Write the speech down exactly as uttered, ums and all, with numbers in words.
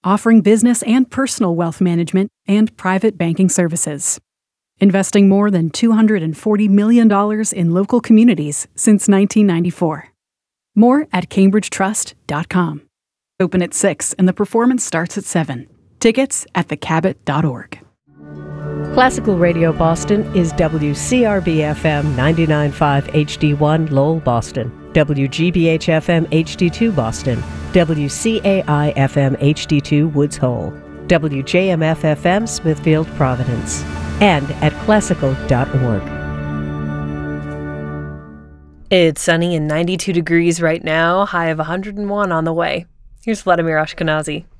offering business and personal wealth management and private banking services. Investing more than two hundred forty million dollars in local communities since nineteen ninety-four. More at cambridge trust dot com. Open at six and the performance starts at seven. Tickets at the cabot dot org. Classical Radio Boston is W C R B F M ninety-nine point five H D one Lowell, Boston, W G B H F M H D two Boston, W C A I F M H D two Woods Hole, W J M F F M Smithfield, Providence, and at classical dot org. It's sunny and ninety-two degrees right now, high of one hundred one on the way. Here's Vladimir Ashkenazi.